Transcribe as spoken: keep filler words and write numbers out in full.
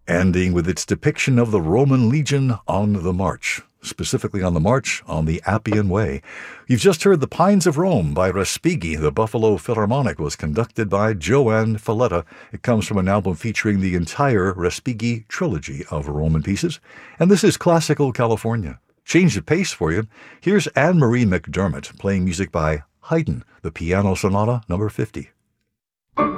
ending with its depiction of the Roman legion on the march, specifically on the march on the Appian Way. You've just heard The Pines of Rome by Respighi. The Buffalo Philharmonic was conducted by Joanne Falletta. It comes from an album featuring the entire Respighi trilogy of Roman pieces. And this is Classical California. Change of pace for you. Here's Anne-Marie McDermott playing music by Haydn, the Piano Sonata number fifty.